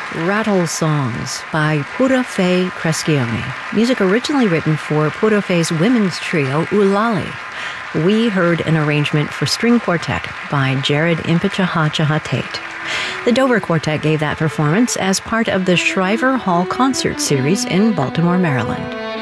Rattle Songs by Pura Fé Crescione. Music originally written for Pura Fé's women's trio, Ulali. We heard an arrangement for string quartet by Jared Impichaha Tate. The Dover Quartet gave that performance as part of the Shriver Hall Concert Series in Baltimore, Maryland.